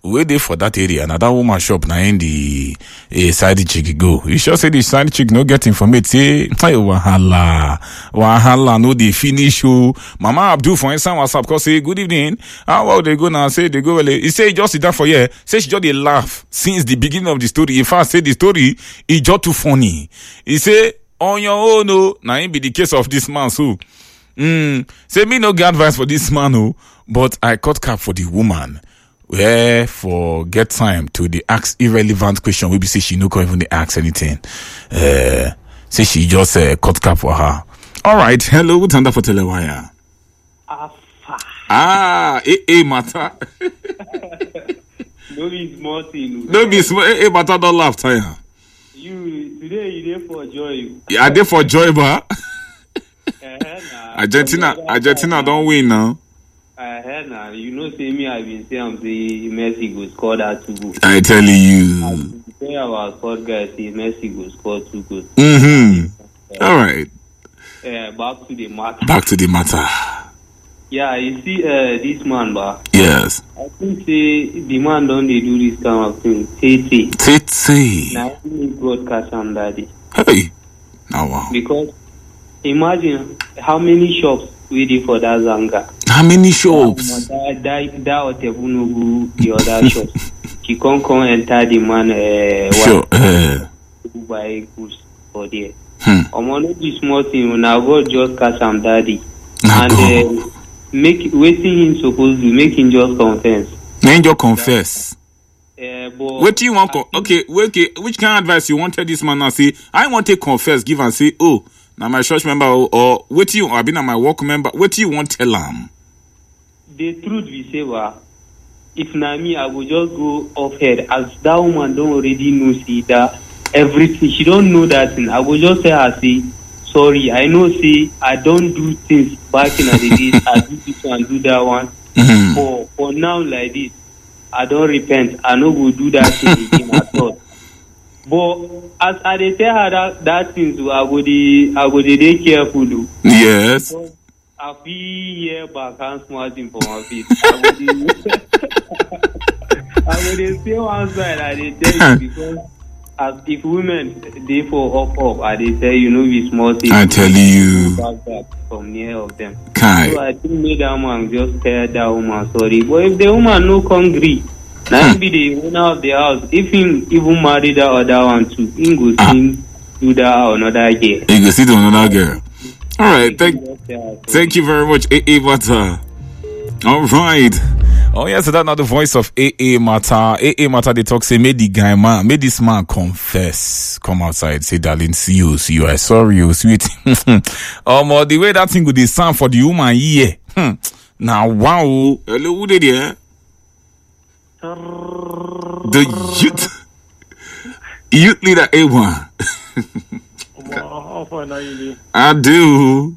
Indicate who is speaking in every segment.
Speaker 1: where they for that area, and that woman shop now in the side chick go. You sure say the side chick no get information. Say, wahala, no they finish. Mama Abdul for instance WhatsApp call say good evening. How well they go now? Say they go well. He say just sit down for here. Say she just they laugh since the beginning of the story. In fact, say the story is just too funny. He say on your own, no. Now it be the case of this man so. Say me no get advice for this man, no. But I cut cap for the woman. Wherefore get time to the ask irrelevant question. We be say she no can even ask anything. Say she just cut cap for her. All right. Hello, what's under for Telewire? Mata.
Speaker 2: No be small thing.
Speaker 1: No be small. Mata don't laugh, Taya.
Speaker 2: You today you there for joy.
Speaker 1: Yeah, I there for joy, ba.
Speaker 2: Nah.
Speaker 1: Argentina don't win now.
Speaker 2: Nah. You know, say me, I've been saying say Messi go score that 2 goals.
Speaker 1: I tell you.
Speaker 2: Say our sport guy say Messi go score 2 goals.
Speaker 1: All right.
Speaker 2: Back to the matter. Yeah, you see, this man, ba.
Speaker 1: Yes.
Speaker 2: I think say the man don't they do this kind of thing.
Speaker 1: Tete.
Speaker 2: Now he broadcast on daddy.
Speaker 1: Hey. Now wow.
Speaker 2: Because imagine how many shops waiting for that Zanga.
Speaker 1: How many shops?
Speaker 2: That Otebunugu, the other shops. She can't come enter the man.
Speaker 1: Sure.
Speaker 2: Buy goods for there. I'm on this small thing. Now go just catch some daddy and make waiting him supposed to make him just confess.
Speaker 1: Make just confess.
Speaker 2: But
Speaker 1: what do you want? Okay. Which kind of advice you wanted this man now? Say I want to confess. Give and say, oh. Now my church member or what you I've been at my work member, what do you want to tell him?
Speaker 2: The truth we say if na me I will just go off head as that woman don't already know see that everything she don't know that thing. I will just tell her say sorry, I know say I don't do things back in the days, I do this one, do that one. For now like this, I don't repent, I no go do that thing again at all. But as I tell her that things, I go dey careful.
Speaker 1: Yes.
Speaker 2: I feel here back and small thing for my feet. I go dey say one side. I dey tell you because as if women they for up, I dey tell you no be small thing.
Speaker 1: I tell you.
Speaker 2: Back from near of them.
Speaker 1: Kai.
Speaker 2: So I think make that man just tell that woman sorry. But if the woman no come gree. Now he be the owner of the house. If he even marry that other one too, he go still do that another girl.
Speaker 1: He go still do another girl. All right, thank you very much, AA Mata. All right. Oh yes, so that's not the voice of AA Mata. AA Mata they talk say made this man confess. Come outside, say darling, see you. I sorry, you sweet. The way that thing would sound for the woman, yeah. Now wow. Hello, who did you? The youth leader A1. I do.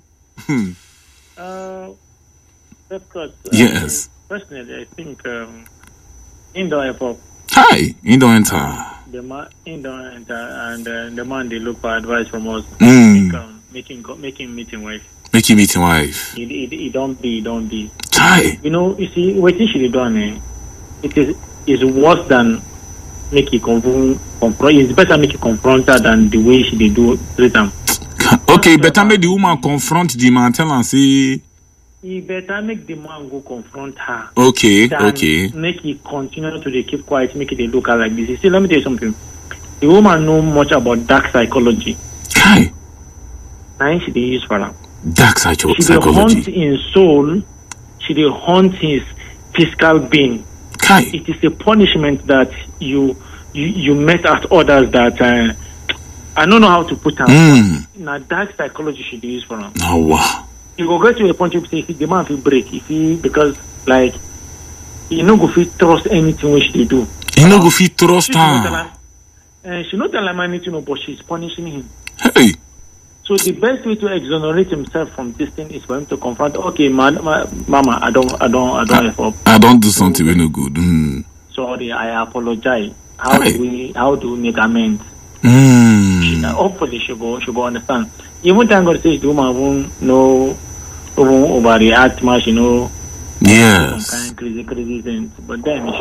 Speaker 1: Yes.
Speaker 3: Personally, I think indoor airport.
Speaker 1: Hi, indoor enter.
Speaker 3: The man indoor enter, and the man they look for advice from us. Making meeting wife.
Speaker 1: Making meeting wife.
Speaker 3: It don't be.
Speaker 1: Hi.
Speaker 3: You see, what she should done. It is worse than make you confront. It's better make you confront her than the way she do treat them.
Speaker 1: Okay, better make the woman confront the man, tell her say.
Speaker 3: You better make the man go confront her.
Speaker 1: Okay.
Speaker 3: Make it continue to keep quiet, make it look like this. You see, let me tell you something. The woman know much about dark psychology.
Speaker 1: Hi.
Speaker 3: Now she dey use for her.
Speaker 1: Dark psychology.
Speaker 3: She dey hunt in soul. She dey hunt his physical being.
Speaker 1: Kai.
Speaker 3: It is a punishment that you met at others that I don't know how to put them. Now dark psychology should be used for them.
Speaker 1: Oh wow.
Speaker 3: You go get to a point you say the man will break because like you no go fit trust anything which they do.
Speaker 1: You no go fit trust her.
Speaker 3: She not tell him anything, but she's punishing him.
Speaker 1: Hey.
Speaker 3: So the best way to exonerate himself from this thing is for him to confront. Okay, mama, I don't
Speaker 1: do something really no good.
Speaker 3: Sorry, I apologize. How do we make amends? Hopefully she go understand. Even thank God says the woman won't know overreact much,
Speaker 1: Yes.
Speaker 3: Some kind of crazy things, but then